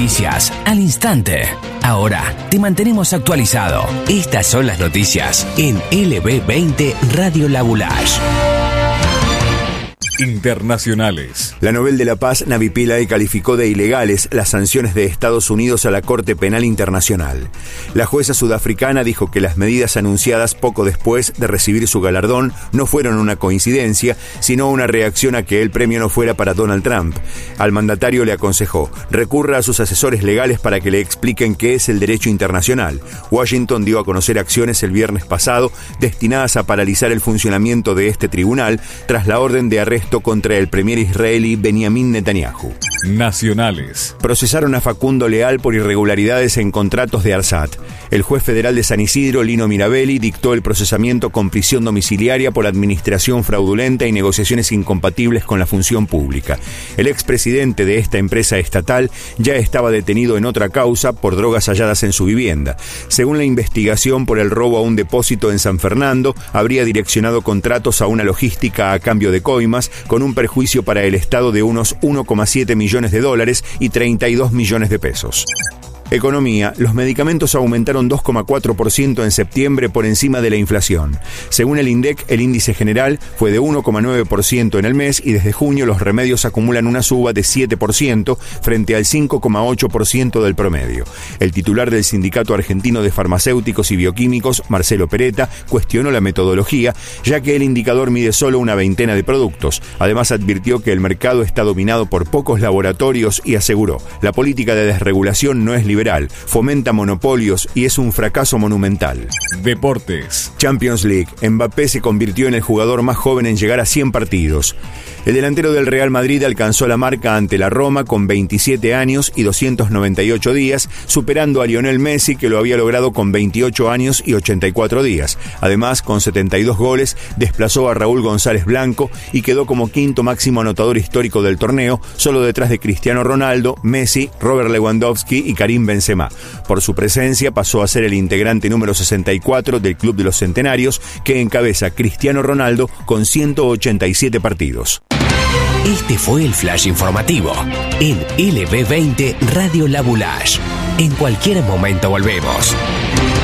noticias al instante. Ahora te mantenemos actualizado. Estas son las noticias en LB20 Radio La Boulage. Internacionales. La Nobel de la Paz, Navi Pillay, calificó de ilegales las sanciones de Estados Unidos a la Corte Penal Internacional. La jueza sudafricana dijo que las medidas anunciadas poco después de recibir su galardón no fueron una coincidencia, sino una reacción a que el premio no fuera para Donald Trump. Al mandatario le aconsejó: recurra a sus asesores legales para que le expliquen qué es el derecho internacional. Washington dio a conocer acciones el viernes pasado destinadas a paralizar el funcionamiento de este tribunal tras la orden de arresto contra el premier israelí Benjamin Netanyahu. Nacionales. Procesaron a Facundo Leal por irregularidades en contratos de ARSAT. El juez federal de San Isidro, Lino Mirabelli, dictó el procesamiento con prisión domiciliaria por administración fraudulenta y negociaciones incompatibles con la función pública. El expresidente de esta empresa estatal ya estaba detenido en otra causa por drogas halladas en su vivienda. Según la investigación por el robo a un depósito en San Fernando, habría direccionado contratos a una logística a cambio de coimas, con un perjuicio para el Estado de unos 1,7 millones de dólares y 32 millones de pesos. Economía. Los medicamentos aumentaron 2,4% en septiembre por encima de la inflación. Según el INDEC, el índice general fue de 1,9% en el mes y desde junio los remedios acumulan una suba de 7% frente al 5,8% del promedio. El titular del Sindicato Argentino de Farmacéuticos y Bioquímicos, Marcelo Peretta, cuestionó la metodología, ya que el indicador mide solo una veintena de productos. Además, advirtió que el mercado está dominado por pocos laboratorios y aseguró: la política de desregulación no es liberal, fomenta monopolios y es un fracaso monumental. Deportes. Champions League. Mbappé se convirtió en el jugador más joven en llegar a 100 partidos. El delantero del Real Madrid alcanzó la marca ante la Roma con 27 años y 298 días, superando a Lionel Messi, que lo había logrado con 28 años y 84 días. Además, con 72 goles, desplazó a Raúl González Blanco y quedó como quinto máximo anotador histórico del torneo, solo detrás de Cristiano Ronaldo, Messi, Robert Lewandowski y Karim Benzema. Por su presencia pasó a ser el integrante número 64 del Club de los Centenarios, que encabeza Cristiano Ronaldo con 187 partidos. Este fue el flash informativo en LB20 Radio La Boulage. En cualquier momento volvemos.